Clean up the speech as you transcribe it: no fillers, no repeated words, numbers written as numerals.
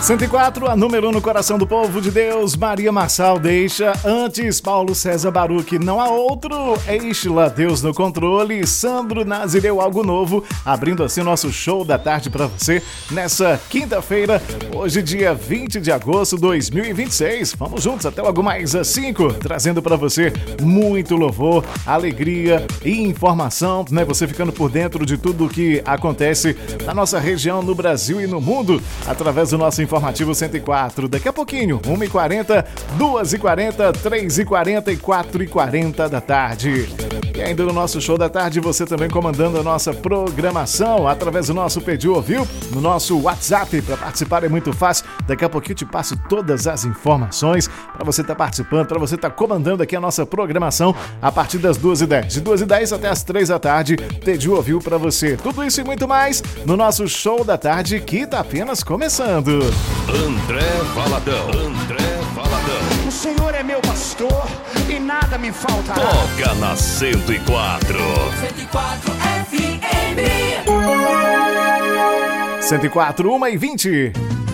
104, a número 1 no coração do povo de Deus. Maria Marçal deixa. Antes, Paulo César Baruch, não há outro. Estila, Deus no controle. Sandro Nazireu, algo novo. Abrindo assim o nosso show da tarde para você nessa quinta-feira, hoje dia 20 de agosto de 2026. Vamos juntos até logo mais às 5, trazendo para você muito louvor, alegria e informação, né? Você ficando por dentro de tudo o que acontece na nossa região, no Brasil e no mundo, através do nosso Informativo 104. Daqui a pouquinho, 1h40, 2h40, 3h40 e 4h40 da tarde. E ainda no nosso show da tarde, você também comandando a nossa programação através do nosso Pediu Ouviu, no nosso WhatsApp. Para participar é muito fácil. Daqui a pouquinho eu te passo todas as informações para você estar participando, para você estar comandando aqui a nossa programação a partir das 2h10. De 2h10 até as 3 da tarde, Pediu Ouviu para você. Tudo isso e muito mais no nosso show da tarde, que está apenas começando. André Valadão. O Senhor é meu pastor e nada me faltará. Toca na 104. 104 FM. 104, 1h20.